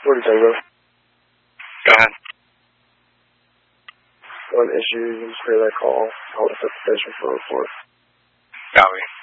40 Tango. Go ahead. One issue, you can just clear that call. Hold a station for a report. Copy.